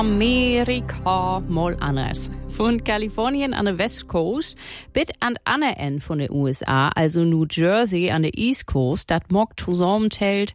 Amerika mal anders. Von Kalifornien an der West Coast bis an der anderen Ende von den USA, also New Jersey an der East Coast, das mag zusammentelt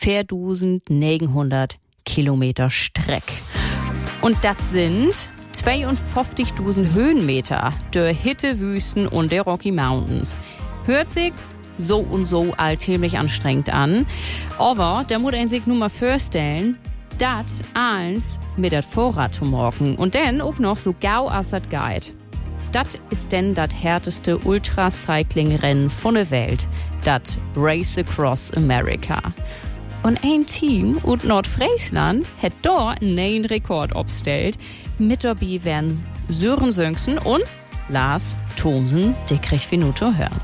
4.900 Kilometer Streck. Und das sind 52.000 Höhenmeter der Hittewüsten und der Rocky Mountains. Hört sich so und so alltäglich anstrengend an, aber da muss man sich nur mal vorstellen, das eins mit der Vorrat zu morgen und dann auch noch so gau als das geht. Das ist denn das härteste Ultracycling-Rennen von der Welt, das Race Across America. Und ein Team aus Nordfriesland hat da einen neuen Rekord aufgestellt. Mit dabei werden Sören Sönksen und Lars Thomsen, die kriegt wir nur zu hören.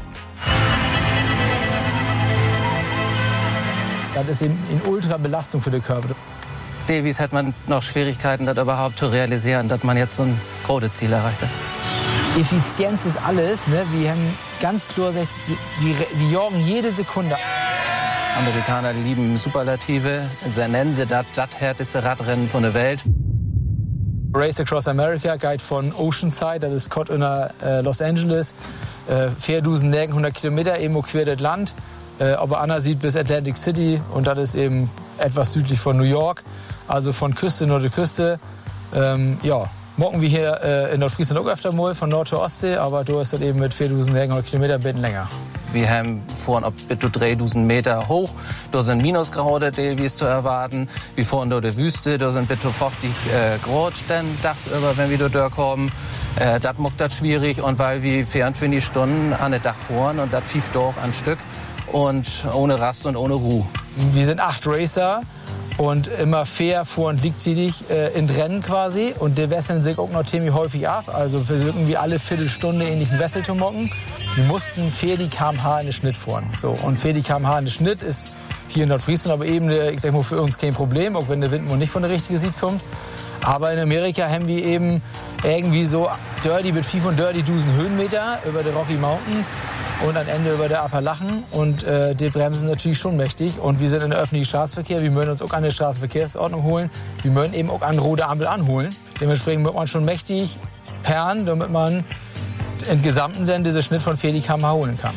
Das ist eben eine Ultrabelastung für den Körper. Davies hat man noch Schwierigkeiten, das überhaupt zu realisieren, dass man jetzt so ein großes Ziel erreicht hat. Effizienz ist alles. Ne? Wir haben ganz klar gesagt, wir jagen jede Sekunde. Amerikaner lieben Superlative. Sie nennen sie das härteste Radrennen von der Welt. Race Across America geht von Oceanside, das ist Cod in Los Angeles, 4.900 Kilometer, eben quer das Land. Aber Anna sieht bis Atlantic City und das ist eben etwas südlich von New York, also von Küste nur die Küste. Morgen wir hier in Nordfriesland auch öfter mal, von Nord zur Ostsee, aber da ist das eben mit 4.900 Kilometer ein bisschen länger. Wir haben vorhin bis zu 3.000 Meter hoch. Da sind Minusgrade, die es zu erwarten. Wir fahren durch die Wüste, da sind bis zu 50 Grad dann tagsüber, wenn wir da durchkommen. Das macht das schwierig und weil wir 24 Stunden an den Tag fahren und das 5 Tage am Stück und ohne Rast und ohne Ruhe. Wir sind 8 Racer und immer fair vor- und liegtätig in Rennen quasi. Und die wesseln sich auch noch ziemlich häufig ab. Also versuchen wir alle Viertelstunde ähnlichen Wessel zu mocken. Wir mussten 40 km/h in den Schnitt fahren. So, und 40 km/h in den Schnitt ist hier in Nordfriesland aber eben, ich sag mal, für uns kein Problem, auch wenn der Wind nicht von der richtigen Seite kommt. Aber in Amerika haben wir eben irgendwie so dirty mit 35.000 Höhenmeter über die Rocky Mountains und am Ende über der Appalachen. Und die bremsen natürlich schon mächtig. Und wir sind in der öffentlichen Straßenverkehr. Wir müssen uns auch an der Straßenverkehrsordnung holen. Wir müssen eben auch an rote Ampel anholen. Dementsprechend muss man schon mächtig perren, damit man im Gesamten dann diesen Schnitt von 40 km/h holen kann.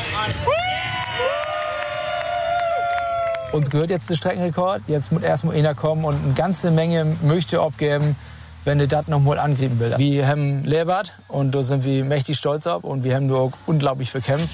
Uns gehört jetzt der Streckenrekord. Jetzt muss erstmal einer kommen und eine ganze Menge möchte abgeben, wenn er das noch mal angreifen will. Wir haben Lebert und da sind wir mächtig stolz auf und wir haben da auch unglaublich verkämpft.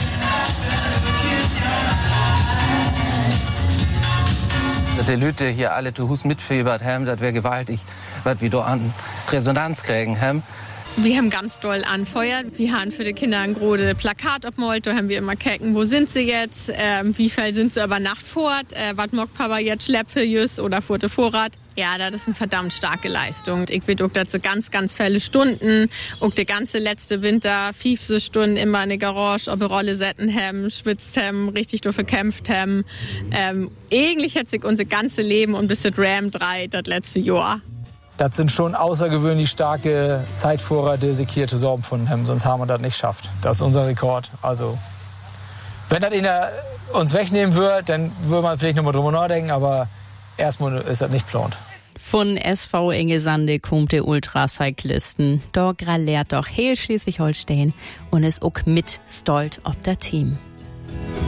Die Leute hier alle zu Hus mitfiebert haben, das wäre gewaltig, was wir da an Resonanz kriegen haben. Wir haben ganz doll anfeuert. Wir haben für die Kinder ein großes Plakat abgemalt. Da haben wir immer gucken, wo sind sie jetzt, wie viel sind sie über Nacht fort, was mag Papa jetzt schleppen oder vor der Vorrat. Ja, das ist eine verdammt starke Leistung. Ich weiß auch, dass so ganz, ganz viele Stunden, auch der ganze letzte Winter, 5 Stunden immer in der Garage, ob Rolle setzen haben, schwitzt haben, richtig dafür kämpft haben. Eigentlich hat sich unser ganzes Leben und bis das Ram 3, das letzte Jahr. Das sind schon außergewöhnlich starke Zeitfahrer, die sich hier zu sorgen von haben, sonst haben wir das nicht geschafft. Das ist unser Rekord. Also, wenn das einer uns wegnehmen würde, dann würde man vielleicht noch mal drüber nachdenken, aber erstmal ist das nicht geplant. Von SV Ingesande kommt der Ultracyclisten. Da gralliert doch heel Schleswig-Holstein und ist auch mit stolz auf das Team.